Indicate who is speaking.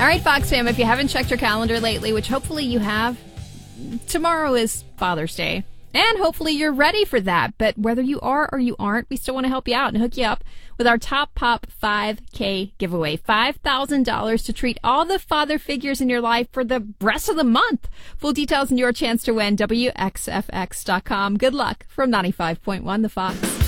Speaker 1: All right, Fox fam, if you haven't checked your calendar lately, which hopefully you have, tomorrow is Father's Day. And hopefully you're ready for that. But whether you are or you aren't, we still want to help you out and hook you up with our Top Pop 5K giveaway. $5,000 to treat all the father figures in your life for the rest of the month. Full details and your chance to win, WXFX.com. Good luck from 95.1 The Fox.